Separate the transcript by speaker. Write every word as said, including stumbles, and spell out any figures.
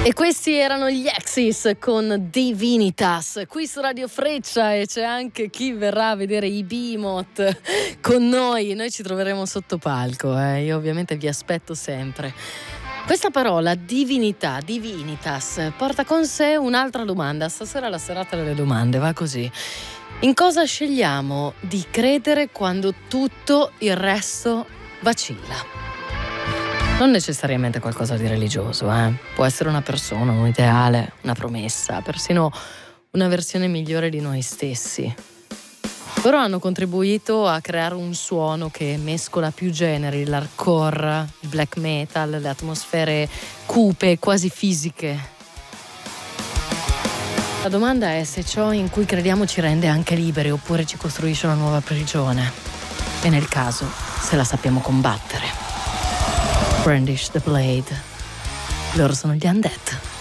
Speaker 1: E questi erano gli Axis con Divinitas qui su Radio Freccia, e c'è anche chi verrà a vedere i Behemoth con noi. Noi ci troveremo sotto palco, eh. Io ovviamente vi aspetto sempre. Questa parola divinità, divinitas, porta con sé un'altra domanda. Stasera è la serata delle domande, va così. In cosa scegliamo di credere quando tutto il resto vacilla? Non necessariamente qualcosa di religioso, eh. Può essere una persona, un ideale, una promessa, persino una versione migliore di noi stessi. Loro hanno contribuito a creare un suono che mescola più generi, l'hardcore, il black metal, le atmosfere cupe, quasi fisiche. La domanda è se ciò in cui crediamo ci rende anche liberi oppure ci costruisce una nuova prigione. E nel caso, se la sappiamo combattere. Brandish the blade. Loro sono gli Undead.